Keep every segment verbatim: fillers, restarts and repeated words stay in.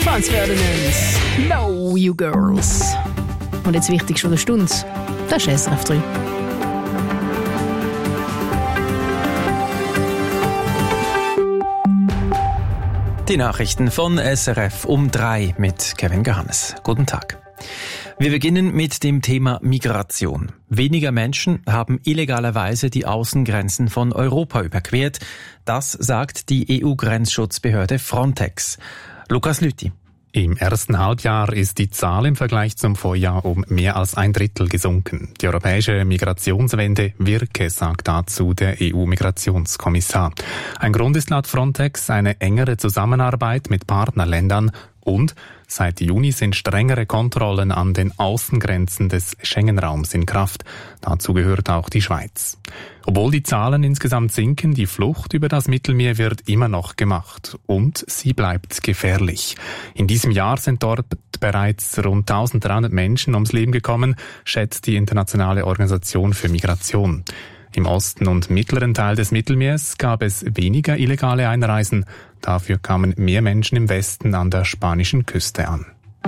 Franz Ferdinand, Know You Girls. Und jetzt wichtig schon eine Stunde, das ist S R F drei. Die Nachrichten von S R F um drei mit Kevin Johannes. Guten Tag. Wir beginnen mit dem Thema Migration. Weniger Menschen haben illegalerweise die Außengrenzen von Europa überquert. Das sagt die E U-Grenzschutzbehörde Frontex. Lukas Lüthi. Im ersten Halbjahr ist die Zahl im Vergleich zum Vorjahr um mehr als ein Drittel gesunken. Die europäische Migrationswende wirke, sagt dazu der E U-Migrationskommissar. Ein Grund ist laut Frontex eine engere Zusammenarbeit mit Partnerländern und seit Juni sind strengere Kontrollen an den Außengrenzen des Schengen-Raums in Kraft. Dazu gehört auch die Schweiz. Obwohl die Zahlen insgesamt sinken, die Flucht über das Mittelmeer wird immer noch gemacht. Und sie bleibt gefährlich. In diesem Jahr sind dort bereits rund dreizehnhundert Menschen ums Leben gekommen, schätzt die Internationale Organisation für Migration. Im Osten und mittleren Teil des Mittelmeers gab es weniger illegale Einreisen. Dafür kamen mehr Menschen im Westen an der spanischen Küste an.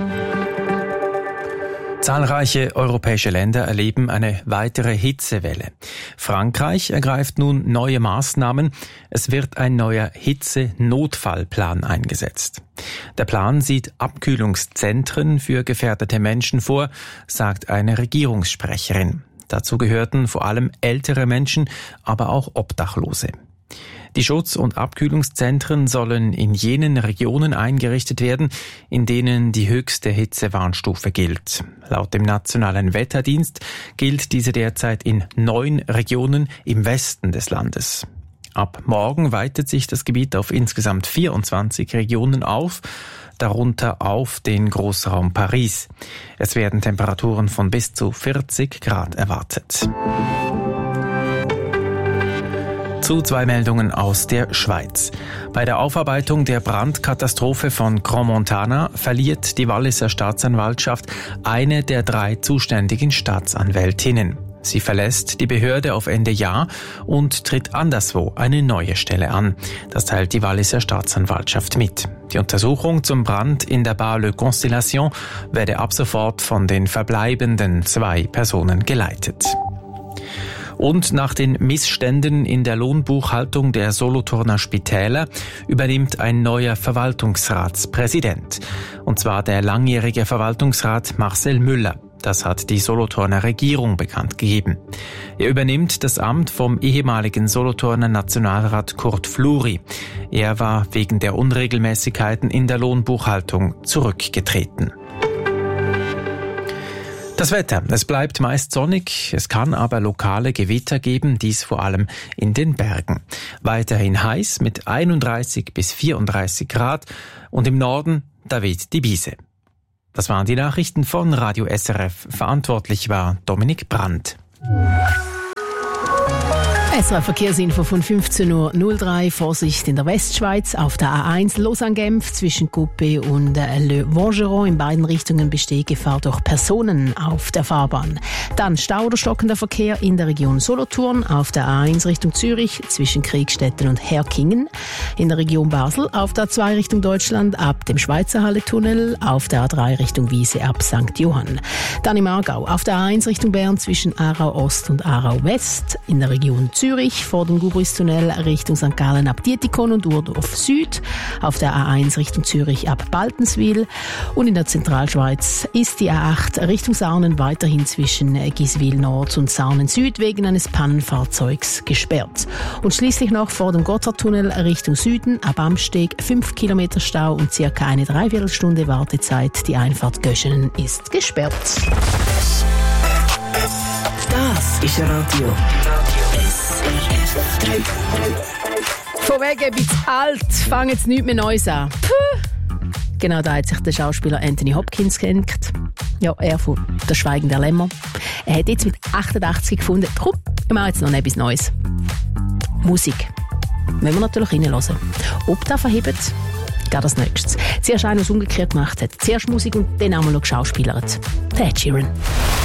Zahlreiche europäische Länder erleben eine weitere Hitzewelle. Frankreich ergreift nun neue Maßnahmen. Es wird ein neuer Hitze-Notfallplan eingesetzt. Der Plan sieht Abkühlungszentren für gefährdete Menschen vor, sagt eine Regierungssprecherin. Dazu gehörten vor allem ältere Menschen, aber auch Obdachlose. Die Schutz- und Abkühlungszentren sollen in jenen Regionen eingerichtet werden, in denen die höchste Hitzewarnstufe gilt. Laut dem Nationalen Wetterdienst gilt diese derzeit in neun Regionen im Westen des Landes. Ab morgen weitet sich das Gebiet auf insgesamt vierundzwanzig Regionen auf, darunter auf den Großraum Paris. Es werden Temperaturen von bis zu vierzig Grad erwartet. Zu zwei Meldungen aus der Schweiz. Bei der Aufarbeitung der Brandkatastrophe von Crans-Montana verliert die Walliser Staatsanwaltschaft eine der drei zuständigen Staatsanwältinnen. Sie verlässt die Behörde auf Ende Jahr und tritt anderswo eine neue Stelle an. Das teilt die Walliser Staatsanwaltschaft mit. Die Untersuchung zum Brand in der Bar Le Constellation werde ab sofort von den verbleibenden zwei Personen geleitet. Und nach den Missständen in der Lohnbuchhaltung der Solothurner Spitäler übernimmt ein neuer Verwaltungsratspräsident. Und zwar der langjährige Verwaltungsrat Marcel Müller. Das hat die Solothurner Regierung bekannt gegeben. Er übernimmt das Amt vom ehemaligen Solothurner Nationalrat Kurt Fluri. Er war wegen der Unregelmäßigkeiten in der Lohnbuchhaltung zurückgetreten. Das Wetter. Es bleibt meist sonnig, es kann aber lokale Gewitter geben, dies vor allem in den Bergen. Weiterhin heiß mit einunddreißig bis vierunddreißig Grad und im Norden, da weht die Biese. Das waren die Nachrichten von Radio S R F. Verantwortlich war Dominik Brandt. S R F-Verkehrsinfo von fünfzehn Uhr null drei. Vorsicht in der Westschweiz auf der A eins Lausanne-Genf zwischen Coupé und Le Vongeron. In beiden Richtungen besteht Gefahr durch Personen auf der Fahrbahn. Dann Stau oder stockender Verkehr in der Region Solothurn auf der A eins Richtung Zürich zwischen Kriegstetten und Herkingen. In der Region Basel auf der A zwei Richtung Deutschland ab dem Schweizer Halletunnel. Auf der A drei Richtung Wiese ab Sankt Johann. Dann im Aargau auf der A eins Richtung Bern zwischen Aarau Ost und Aarau West. In der Region Zürich vor dem Gubristunnel Richtung Sankt Gallen ab Dietikon und Urdorf Süd, auf der A eins Richtung Zürich ab Baltenswil und in der Zentralschweiz ist die A acht Richtung Sarnen weiterhin zwischen Giswil Nord und Sarnen Süd wegen eines Pannenfahrzeugs gesperrt. Und schließlich noch vor dem Gotthardtunnel Richtung Süden ab Amsteg fünf Kilometer Stau und circa eine Dreiviertelstunde Wartezeit. Die Einfahrt Göschenen ist gesperrt. Das ist Radio. Von wegen ein bisschen alt, fangen jetzt nichts mehr Neues an. Puh. Genau da hat sich der Schauspieler Anthony Hopkins gehängt. Ja, er von «Der Schweigen der Lämmer». Er hat jetzt mit achtundachtzig gefunden, komm, wir machen jetzt noch etwas Neues. Musik. Müssen wir natürlich reinhören. Ob das verhebt, geht als nächstes. Zuerst einer, was umgekehrt gemacht hat. Zuerst Musik und dann einmal noch geschauspielert. Der Ed Sheeran.